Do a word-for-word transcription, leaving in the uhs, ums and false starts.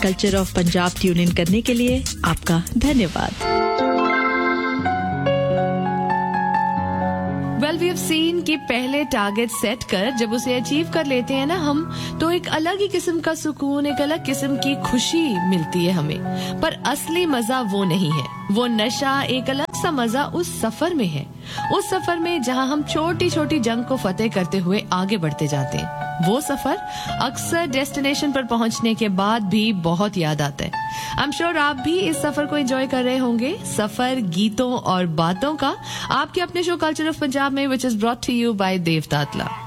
Culture of Punjab tune in करने के लिए आपका धन्यवाद। वेल वी हैव सीन कि पहले टारगेट सेट कर जब उसे अचीव कर लेते हैं ना हम, तो एक अलग ही किस्म का सुकून, एक अलग किस्म की खुशी मिलती है हमें। पर असली मजा वो नहीं है, वो नशा, एक अलग सा मजा उस सफर में है। उस सफर में जहां हम छोटी छोटी जंग को फतेह करते हुए आगे बढ़ते जाते हैं। वो सफर अक्सर डेस्टिनेशन पर पहुंचने के बाद भी बहुत याद आता है। आई एम श्योर आप भी इस सफर को एंजॉय कर रहे होंगे, सफर गीतों और बातों का, आपके अपने शो कल्चर ऑफ पंजाब में, which is brought to you bye Dev दातला।